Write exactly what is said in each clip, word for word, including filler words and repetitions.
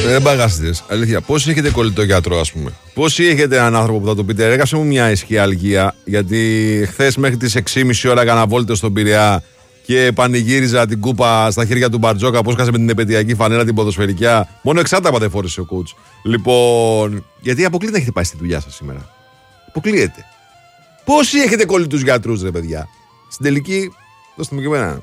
Δεν παγάσετε. Αλήθεια. Πόσοι έχετε κολλητό γιατρό, ας πούμε? Πόσοι έχετε έναν άνθρωπο που θα το πείτε? Έκαψε μου μια ισχυρή αλγία. Γιατί χθες μέχρι τις έξι και μισή ώρα έκανα βόλτες στον Πειραιά και πανηγύριζα την κούπα στα χέρια του Μπαρτζόκα. Πώς χάσε με την επαιτειακή φανέλα την ποδοσφαιρικιά. Μόνο εξάταπα δεν φόρεσε ο coach. Λοιπόν, γιατί αποκλείεται να έχετε πάει στη δουλειά σας σήμερα. Αποκλείεται. Πόσοι έχετε κολλητούς γιατρούς, ρε παιδιά? Στην τελική, δώστε μου και εμένα.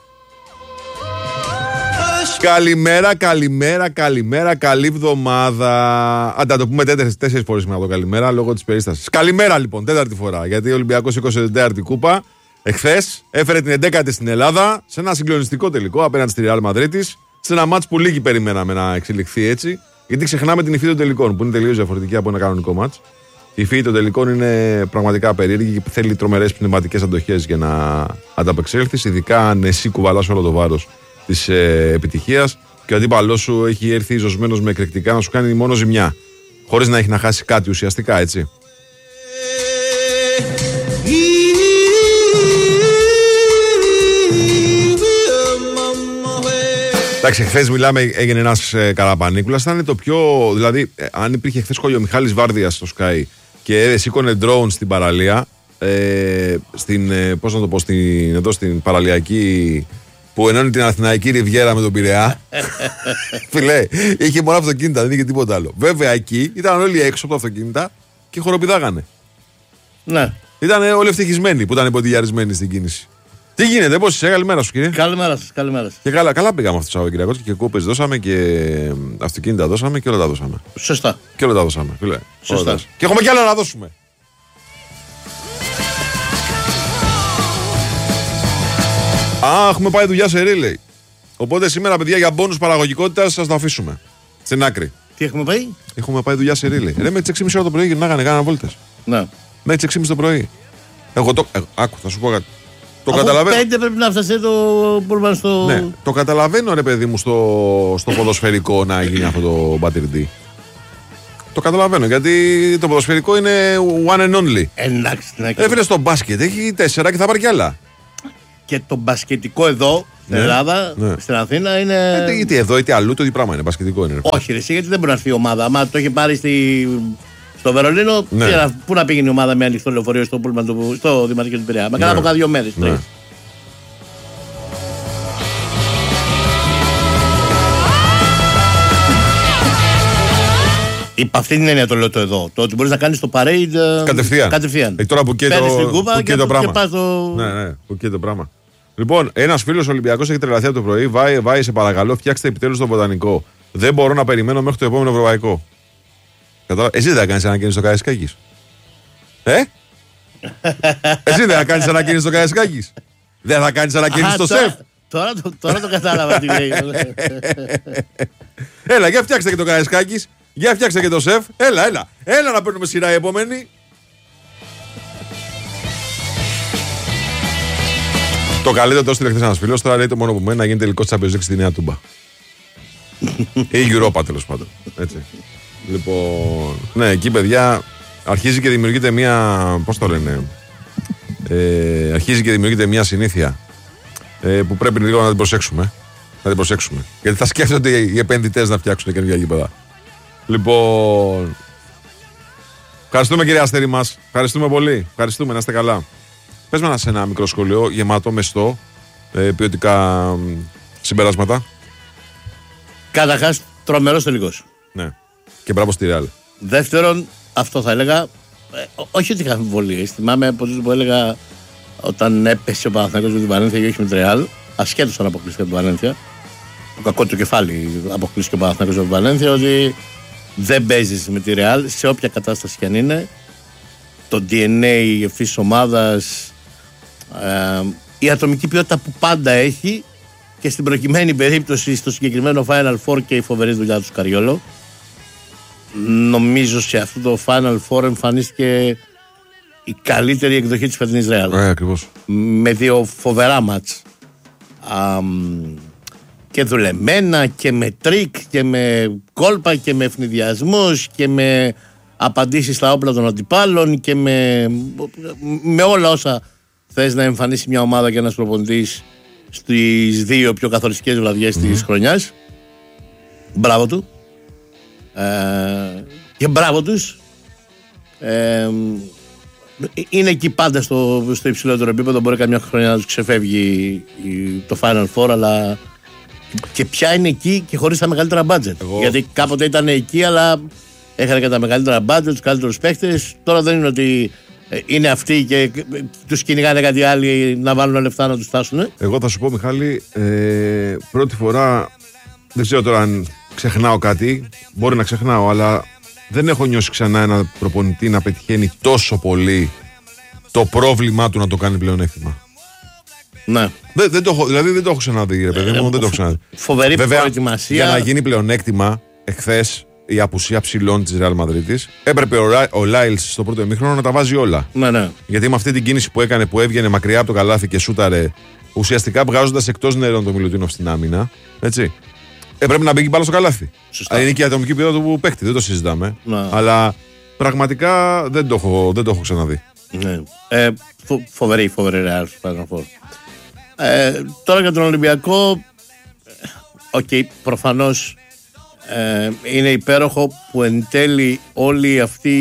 Καλημέρα, καλημέρα, καλημέρα, καλή εβδομάδα. Άντε, να το πούμε τέσσερις, τέσσερις φορές μετά το καλημέρα λόγω της περίστασης. Καλημέρα λοιπόν, τέταρτη φορά. Γιατί ο Ολυμπιακός σήκωσε την τέταρτη κούπα. Εχθές έφερε την έντεκατη στην Ελλάδα σε ένα συγκλονιστικό τελικό απέναντι στη Real Μαδρίτης. Σε ένα μάτς που λίγοι περιμέναμε να εξελιχθεί έτσι. Γιατί ξεχνάμε την υφή των τελικών που είναι τελείως διαφορετική από ένα κανονικό μάτς. Η υφή των τελικών είναι πραγματικά περίεργη και θέλει τρομερές πνευματικές αντοχές για να ανταπεξέλθεις, ειδικά αν εσύ κουβαλάς όλο το βάρος της ε, επιτυχίας και ο αντίπαλός σου έχει έρθει ζωσμένος με εκρηκτικά να σου κάνει μόνο ζημιά, χωρίς να έχει να χάσει κάτι ουσιαστικά, έτσι. Εντάξει, χθες μιλάμε, έγινε ένας ε, καραπανίκουλας. Ήταν το πιο. Δηλαδή, ε, αν υπήρχε χθες ο Μιχάλης Βάρδιας στο Sky και σήκωνε drone στην παραλία, ε, στην, ε, πώς να το πω, στην, εδώ στην παραλιακή που ενώνει την Αθηναϊκή Ριβιέρα με τον Πειραιά. Φιλέ, είχε μόνο αυτοκίνητα, δεν είχε τίποτα άλλο. Βέβαια εκεί ήταν όλοι έξω από τα αυτοκίνητα και χοροπηδάγανε. Ναι. Ήταν όλοι ευτυχισμένοι που ήταν υποτιγιαρισμένοι στην κίνηση. Τι γίνεται, πώς είσαι, καλημέρα σου κύριε. Καλημέρα σας, καλημέρα σας. Και καλά, καλά πήγαμε αυτό το Σαββατοκύριακο και κούπες δώσαμε και αυτοκίνητα δώσαμε και όλα τα δώσαμε. Σωστά. Και όλα τα δώσαμε, φίλε. Σωστά. Και έχουμε κι άλλα να δώσουμε. Α, έχουμε πάει δουλειά σε ρίλεϊ. Οπότε σήμερα, παιδιά, για μπόνους παραγωγικότητας σας το αφήσουμε. Στην άκρη. Τι έχουμε πάει? Έχουμε πάει δουλειά σε ρίλεϊ. Ρε, με τις έξι και μισή ώρα το πρωί γυρνάγανε, κάνανε βόλτες. Ναι. Με τις έξι και μισή το πρωί. Εγώ το. Εγώ, άκου, θα σου πω κάτι. Το Από καταλαβαίνω. πέντε πρέπει να φτάσει το πούλμαν στο. Ναι, το καταλαβαίνω, ρε παιδί μου, στο, στο ποδοσφαιρικό να γίνει αυτό το μπατιρντή. Το καταλαβαίνω, γιατί το ποδοσφαιρικό είναι one and only. Εντάξει, ναι. Έφερε στο μπάσκετ, έχει τέσσερα και θα πάρει κι άλλα. Και το μπασκετικό εδώ, στην Ναι, Ελλάδα, ναι. στην Αθήνα είναι. Ε, είτε εδώ είτε αλλού το ίδιο πράγμα είναι, μπασκετικό είναι. Ρε. Όχι, ρε, εσύ, γιατί δεν μπορεί να έρθει η ομάδα. Άμα το έχει πάρει στη... στο Βερολίνο, Ναι. τι να... πού να πήγαινε η ομάδα με ανοιχτό λεωφορείο στο πούλμαν του... στο Δημαρχείο του Πειραιά. Μα κάνα Ναι. από κάνα δύο μέρες. Ναι. Υπ' αυτή την έννοια το λέω το εδώ. Το ότι μπορεί να κάνει το parade Κατευθείαν. κατευθείαν. Ε, τώρα που καίει Παίρνεις το, την κούπα που και, καίει το και πράγμα. πας στο... Ναι, ναι, που καίει το πράγμα. Λοιπόν, ένας φίλος Ολυμπιακός έχει τρελαθεί από το πρωί. Βάει, βάει, σε παρακαλώ, φτιάξτε επιτέλους το βοτανικό. Δεν μπορώ να περιμένω μέχρι το επόμενο ευρωπαϊκό. Κατάλαβα. Εσύ δεν θα κάνεις ανακοίνηση στο Καραϊσκάκης. Ε? Εσύ δεν θα κάνεις ανακοίνηση στο Καραϊσκάκης. Δεν θα κάνεις ανακοίνηση στο τώρα, σεφ. Τώρα, το, τώρα το κατάλαβα τι λέει. Έλα, για φτιάξτε και το Καραϊσκάκης. Για φτιάξτε και το σεφ. Έλα, έλα. Έλα να παίρνουμε σειρά η επόμενη. Το καλύτερο το στείλε χθες ένας φίλος. Τώρα λέει το μόνο που μένει να γίνει τελικό Champions League στη Νέα Τούμπα. Ή Europa τέλος πάντων. Έτσι. Λοιπόν, ναι, εκεί παιδιά αρχίζει και δημιουργείται μια. Πώς το λένε. Ε, αρχίζει και δημιουργείται μια συνήθεια ε, που πρέπει λίγο να την προσέξουμε. Να την προσέξουμε. Γιατί θα σκέφτονται οι επενδυτές να φτιάξουν καινούργια γήπεδα. Λοιπόν. Ευχαριστούμε κύριε Αστέρη μας. Ευχαριστούμε πολύ. Ευχαριστούμε, να είστε καλά. Πες με σε ένα μικρό σχολείο γεμάτο μεστό ε, ποιοτικά συμπεράσματα. Καταρχάς, τρομερός τελικός. Ναι. Και μπράβο στη Real. Δεύτερον, αυτό θα έλεγα. Ε, ό- όχι ότι είχα αμφιβολίες. Θυμάμαι από τότε που έλεγα όταν έπεσε ο Παναθηναϊκός με την Βαλένθια και όχι με την Ρεάλ, ασχέτως αν αποκλείστηκε από την Βαλένθια. Το κακό του κεφάλι αποκλείστηκε ο Παναθηναϊκός με την Βαλένθια, ότι δεν παίζεις με τη Ρεάλ σε όποια κατάσταση κι αν είναι. Το ντι εν έι ευθύς ομάδας, ε, η ατομική ποιότητα που πάντα έχει και στην προκειμένη περίπτωση στο συγκεκριμένο Final Four και η φοβερή δουλειά του Σκαριόλο. Νομίζω σε αυτό το Final Four εμφανίστηκε η καλύτερη εκδοχή της φετινής Real. Ναι, ακριβώς. Με δύο φοβερά μάτς. Αμ, και δουλεμένα και με τρίκ και με κόλπα και με ευνηδιασμούς και με απαντήσεις στα όπλα των αντιπάλων και με, με όλα όσα θες να εμφανίσει μια ομάδα και ένας προπονητής στις δύο πιο καθοριστικές βραδιές mm-hmm. της χρονιάς. Μπράβο του. Ε, και μπράβο τους. Ε, είναι εκεί πάντα στο, στο υψηλότερο επίπεδο. Μπορεί καμιά χρονιά να τους ξεφεύγει το Final Four, αλλά και πια είναι εκεί και χωρίς τα μεγαλύτερα budget. Εγώ... Γιατί κάποτε ήταν εκεί, αλλά έχανε και τα μεγαλύτερα budget, τους καλύτερους παίχτες. Τώρα δεν είναι ότι είναι αυτοί και τους κυνηγάνε κάτι άλλοι να βάλουν λεφτά να τους φτάσουν. Εγώ θα σου πω, Μιχάλη, ε, πρώτη φορά, δεν ξέρω τώρα αν ξεχνάω κάτι, μπορεί να ξεχνάω, αλλά δεν έχω νιώσει ξανά ένα προπονητή να πετυχαίνει τόσο πολύ το πρόβλημά του να το κάνει πλεονέκτημα. Ναι. Δεν, δεν το έχω, δηλαδή δεν το έχω ξαναδεί, ρε παιδί μου, ε, δεν το έχω ξαναδεί. Φοβερή προετοιμασία. Για να γίνει πλεονέκτημα, εχθές η απουσία ψηλών της Real Madrid, έπρεπε ο, ο Λάιλς στο πρώτο ημίχρονο να τα βάζει όλα. Ναι, ναι. Γιατί με αυτή την κίνηση που έκανε, που έβγαινε μακριά από το καλάθι και σούταρε, ουσιαστικά βγάζοντας εκτός νερών τον Μιλουτίνοφ στην άμυνα, έτσι, έπρεπε να μπει μπάλα στο καλάθι. Σωστά. Είναι και η ατομική ποιότητα του παίκτη, δεν το συζητάμε. Ναι. Αλλά πραγματικά δεν το έχω, δεν το έχω ξαναδεί. Ναι. Ε, φο, φοβερή, φοβερή Real. Ε, τώρα για τον Ολυμπιακό, οκ, okay, προφανώς ε, είναι υπέροχο που εν τέλει όλη αυτή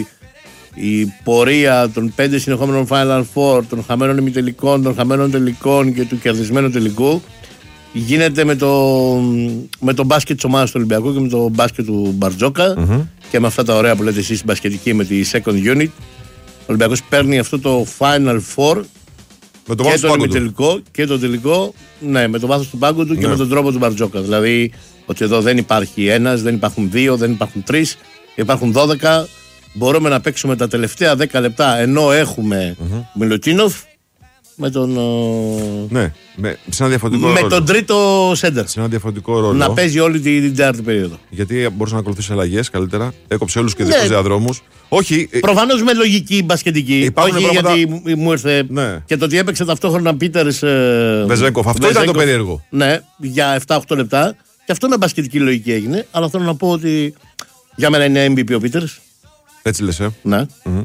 η πορεία των πέντε συνεχόμενων Final Four, των χαμένων ημιτελικών, των χαμένων τελικών και του κερδισμένου τελικού γίνεται με το, με το μπάσκετ της ομάδας του Ολυμπιακού και με το μπάσκετ του Μπαρτζόκα mm-hmm. και με αυτά τα ωραία που λέτε εσείς μπασκετική με τη second unit. Ο Ολυμπιακός παίρνει αυτό το Final Four με το και το ημιτελικό και το τελικό, ναι, με το βάθος του πάγκου του ναι. και με τον τρόπο του Μπαρτζόκα. Δηλαδή ότι εδώ δεν υπάρχει ένας, δεν υπάρχουν δύο, δεν υπάρχουν τρεις, υπάρχουν δώδεκα. Μπορούμε να παίξουμε τα τελευταία δέκα λεπτά ενώ έχουμε mm-hmm. Μιλουτίνοφ με τον. Ναι, με, σε ένα διαφορετικό με ρόλο. τον τρίτο σέντερ. Σε ένα διαφορετικό ρόλο. Να παίζει όλη την τέταρτη περίοδο. Γιατί μπορούσε να ακολουθήσει αλλαγές καλύτερα. Έκοψε όλους και δίχως ναι. διαδρόμους. Όχι. Προφανώς με λογική μπασκετική. Όχι πράγματα... γιατί μου ήρθε. Ναι. Και το ότι έπαιξε ταυτόχρονα Πίτερς. Βεζέγκοφ. Αυτό Βεζέγκοφ. Ήταν το περίεργο. Ναι, για επτά οχτώ λεπτά. Και αυτό με μπασκετική λογική έγινε. Αλλά θέλω να πω ότι για μένα είναι εμ βι πι ο Πίτερς. Έτσι λες, ε. Ναι. Mm-hmm.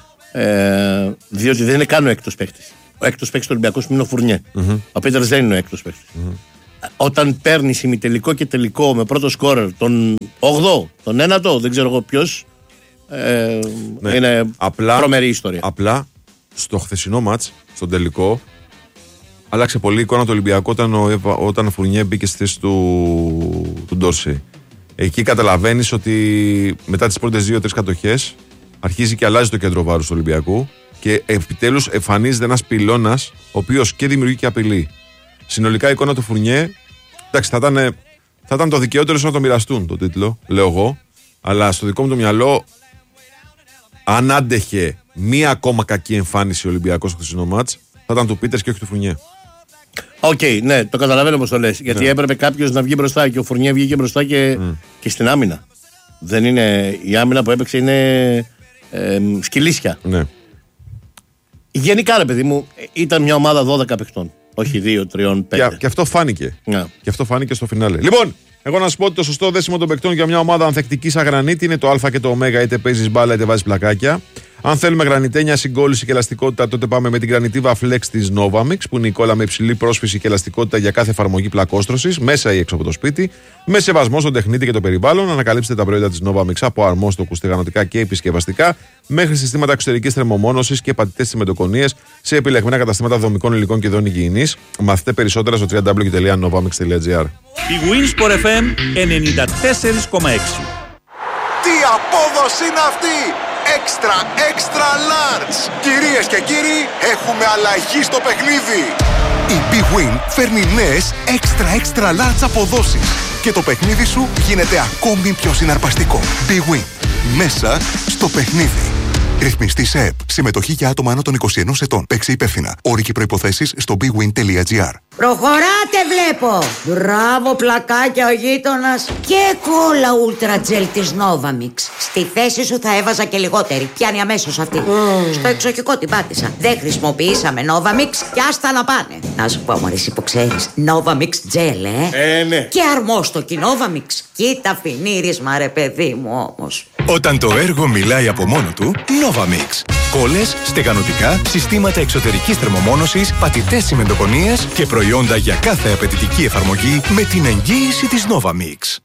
Ε, διότι δεν είναι καν ο έκτος παίκτης. Ο έκτος παίκτης του Ολυμπιακού είναι ο Φουρνιέ. Mm-hmm. Ο Πίτερς δεν είναι ο έκτος παίκτης. Mm-hmm. Όταν παίρνει ημιτελικό και τελικό με πρώτο σκόρερ τον ογδόο, τον ένατο, δεν ξέρω εγώ ποιος, ε, ναι. είναι απλά, τρομερή ιστορία. Απλά στο χθεσινό μάτς, στον τελικό, άλλαξε πολύ η εικόνα του Ολυμπιακού όταν ο, όταν ο Φουρνιέ μπήκε στη θέση του, του Ντόρσεϊ. Εκεί καταλαβαίνεις ότι μετά τις πρώτες δύο-τρεις κατοχές αρχίζει και αλλάζει το κέντρο βάρους του Ολυμπιακού και επιτέλους εμφανίζεται ένας πυλώνας ο οποίος και δημιουργεί και απειλεί. Συνολικά η εικόνα του Φουρνιέ, εντάξει, θα ήταν, θα ήταν το δικαιότερο να το μοιραστούν το τίτλο, λέω εγώ, αλλά στο δικό μου το μυαλό, αν άντεχε μία ακόμα κακή εμφάνιση ο Ολυμπιακός στο χθεσινό μάτς, θα ήταν του Πίτερς και όχι του Φουρνιέ. Οκ, okay, ναι, το καταλαβαίνω πως το λες. Γιατί yeah. έπρεπε κάποιος να βγει μπροστά και ο Φουρνιέ βγήκε μπροστά και, mm. και στην άμυνα. Δεν είναι. Η άμυνα που έπαιξε είναι ε, σκυλίσια. Ναι. Γενικά, ρε παιδί μου, ήταν μια ομάδα δώδεκα παιχτών. Όχι δύο, τρία, πέντε. Και, και αυτό φάνηκε. Yeah. Και αυτό φάνηκε στο φινάλε. Λοιπόν, εγώ να σου πω ότι το σωστό δέσιμο των παικτών για μια ομάδα ανθεκτική σαν γρανίτη είναι το Α και το Ω, είτε παίζει μπάλα είτε βάζει πλακάκια. Αν θέλουμε γρανιτένια, συγκόλληση και ελαστικότητα, τότε πάμε με την γρανιτίβα Flex της Novamix, που είναι η κόλλα με υψηλή πρόσφυση και ελαστικότητα για κάθε εφαρμογή πλακόστρωσης, μέσα ή έξω από το σπίτι, με σεβασμό στον τεχνίτη και το περιβάλλον. Ανακαλύψτε τα προϊόντα της Novamix από αρμόστοκους, στεγανοτικά και επισκευαστικά, μέχρι συστήματα εξωτερικής θερμομόνωσης και πατητές τσιμεντοκονίες σε επιλεγμένα καταστήματα δομικών υλικών και ειδών υγιεινής. Μαθείτε περισσότερα στο double-u double-u double-u τελεία novamix τελεία gr. Η Winsport εφ εμ ενενήντα τέσσερα κόμμα έξι. Τι απόδοση είναι αυτή! Extra, extra large! Κυρίες και κύριοι, έχουμε αλλαγή στο παιχνίδι! Η Big Win φέρνει νέες extra, extra large αποδόσεις και το παιχνίδι σου γίνεται ακόμη πιο συναρπαστικό. Big Win. Μέσα στο παιχνίδι. Ρυθμιστή ΕΕΠ. Συμμετοχή για άτομα άνω των είκοσι ενός ετών. Παίξε υπεύθυνα. Όροι και προϋποθέσεις στο μπι γουίν τελεία τζι άρ. Προχωράτε βλέπω! Μπράβο πλακάκια ο γείτονας. Και κόλλα Ultra Gel της Novamix. Στη θέση σου θα έβαζα και λιγότερη. Πιάνει αμέσως αυτή. Mm. Στο εξοχικό την πάτησα. Δεν χρησιμοποιήσαμε Novamix και άστα να πάνε. Να σου πω μωρή που ξέρεις. Novamix Gel, ε. Ε, ναι. Και αρμόστοκι Novamix. Κοίτα φινίρισμα ρε παιδί μου όμως. Όταν το έργο μιλάει από μόνο του, Novamix. Κόλλες, στεγανοτικά, συστήματα εξωτερικής θερμομόνωσης, πατητές τσιμεντοκονίες και προϊόντα για κάθε απαιτητική εφαρμογή με την εγγύηση της Novamix.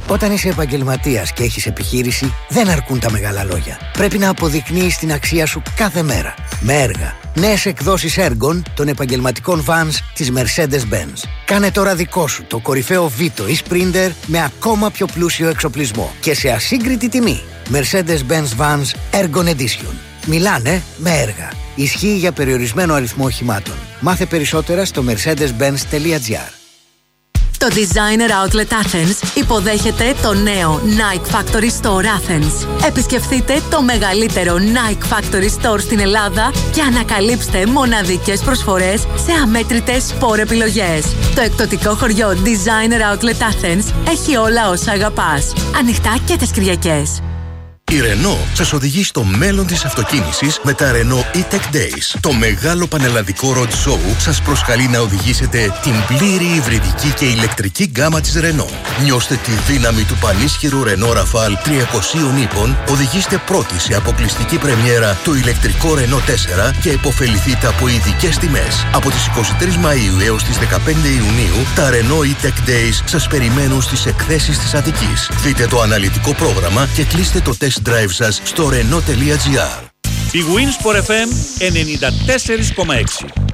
Όταν είσαι επαγγελματίας και έχεις επιχείρηση, δεν αρκούν τα μεγάλα λόγια. Πρέπει να αποδεικνύεις την αξία σου κάθε μέρα. Με έργα. Νέες εκδόσεις έργων των επαγγελματικών vans της Mercedes-Benz. Κάνε τώρα δικό σου το κορυφαίο Vito ή Sprinter με ακόμα πιο πλούσιο εξοπλισμό και σε ασύγκριτη τιμή. Mercedes-Benz Vans Ergon Edition. Μιλάνε με έργα. Ισχύει για περιορισμένο αριθμό οχημάτων. Μάθε περισσότερα στο mercedes benz τελεία gr. Το Designer Outlet Athens υποδέχεται το νέο Nike Factory Store Athens. Επισκεφτείτε το μεγαλύτερο Nike Factory Store στην Ελλάδα και ανακαλύψτε μοναδικές προσφορές σε αμέτρητες σπορ επιλογές. Το εκπτωτικό χωριό Designer Outlet Athens έχει όλα όσα αγαπάς. Ανοιχτά και τις Κυριακές. Η Renault σας οδηγεί στο μέλλον της αυτοκίνησης με τα Renault E-Tech Days. Το μεγάλο πανελλαδικό road show σας προσκαλεί να οδηγήσετε την πλήρη υβριδική και ηλεκτρική γκάμα της Renault. Νιώστε τη δύναμη του πανίσχυρου Renault Rafale τριακοσίων ύπων, οδηγήστε πρώτοι σε αποκλειστική πρεμιέρα το ηλεκτρικό Renault τέσσερα και υποφεληθείτε από ειδικές τιμές. Από τις εικοστή τρίτη Μαΐου έως τις δεκαπέντε Ιουνίου, τα Renault E-Tech Days σας περιμένουν στις εκθέσεις της Αττικής. Δείτε το αναλυτικό πρόγραμμα και κλείστε το test drive σας στο renault τελεία gr. Η Wins for εφ εμ ενενήντα τέσσερα κόμμα έξι.